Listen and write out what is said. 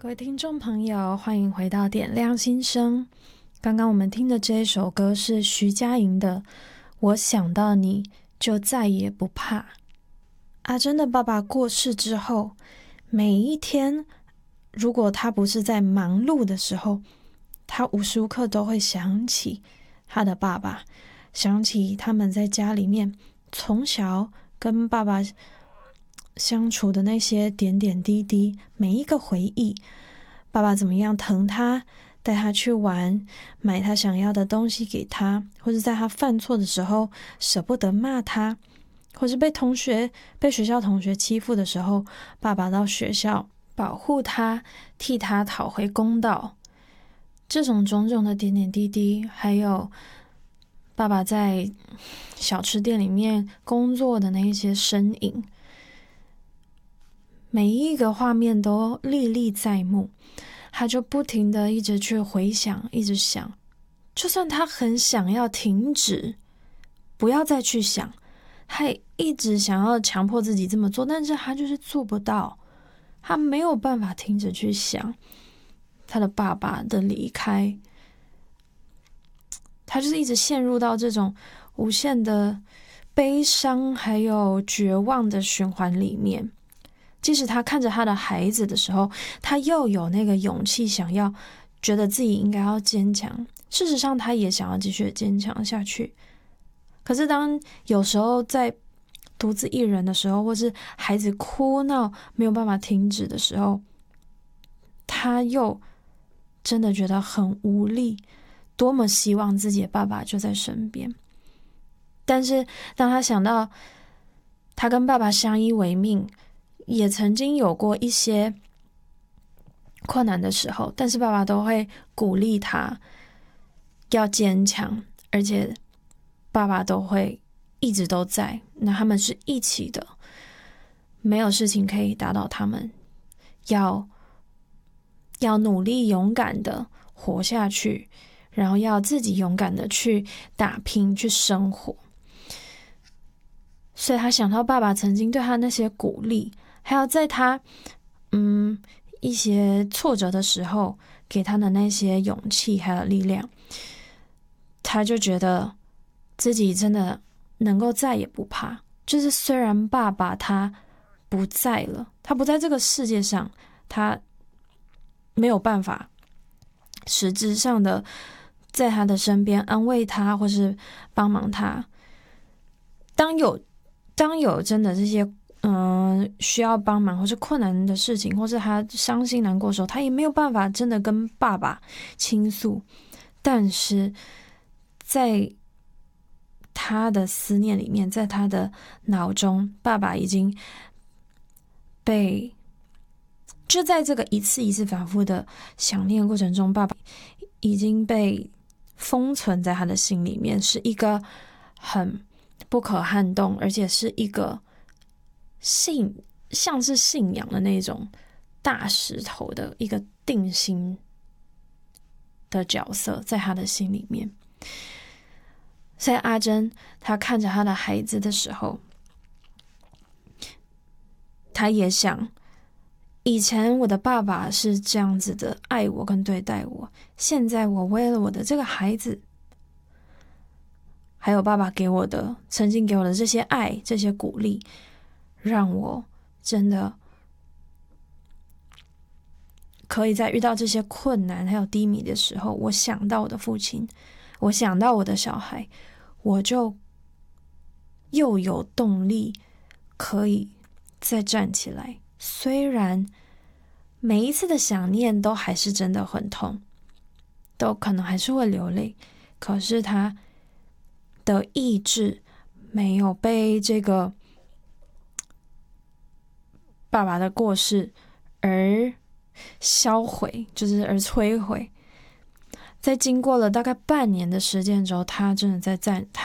各位听众朋友，欢迎回到点亮心声。刚刚我们听的这一首歌是徐佳莹的《我想到你就再也不怕》。阿珍的爸爸过世之后，每一天如果他不是在忙碌的时候，他无时无刻都会想起他的爸爸，想起他们在家里面从小跟爸爸相处的那些点点滴滴，每一个回忆，爸爸怎么样疼他，带他去玩，买他想要的东西给他，或是在他犯错的时候舍不得骂他，或是被学校同学欺负的时候，爸爸到学校保护他，替他讨回公道。这种种种的点点滴滴，还有爸爸在小吃店里面工作的那一些身影，每一个画面都历历在目，他就不停的一直去回想，一直想，就算他很想要停止，不要再去想，他也一直想要强迫自己这么做，但是他就是做不到，他没有办法停止去想他的爸爸的离开，他就是一直陷入到这种无限的悲伤还有绝望的循环里面。即使他看着他的孩子的时候，他又有那个勇气想要觉得自己应该要坚强，事实上他也想要继续坚强下去。可是当有时候在独自一人的时候，或是孩子哭闹没有办法停止的时候，他又真的觉得很无力，多么希望自己的爸爸就在身边。但是当他想到他跟爸爸相依为命，也曾经有过一些困难的时候，但是爸爸都会鼓励他要坚强，而且爸爸都会一直都在，那他们是一起的，没有事情可以打倒他们，要努力勇敢的活下去，然后要自己勇敢的去打拼，去生活。所以他想到爸爸曾经对他那些鼓励，还有在他一些挫折的时候给他的那些勇气还有力量，他就觉得自己真的能够再也不怕。就是虽然爸爸他不在了，他不在这个世界上，他没有办法实质上的在他的身边安慰他或是帮忙他。当有真的这些需要帮忙或是困难的事情，或是他伤心难过的时候，他也没有办法真的跟爸爸倾诉。但是在他的思念里面，在他的脑中，爸爸已经就在这个一次一次反复的想念过程中，爸爸已经被封存在他的心里面，是一个很不可撼动，而且是一个像是信仰的那种大石头的一个定心的角色在他的心里面。所以阿珍她看着她的孩子的时候，她也想，以前我的爸爸是这样子的爱我跟对待我，现在我为了我的这个孩子，还有爸爸曾经给我的这些爱，这些鼓励，让我真的可以在遇到这些困难还有低迷的时候，我想到我的父亲，我想到我的小孩，我就又有动力可以再站起来。虽然每一次的想念都还是真的很痛，都可能还是会流泪，可是他的意志没有被这个爸爸的过世而销毁，就是而摧毁。在经过了大概半年的时间之后，他真的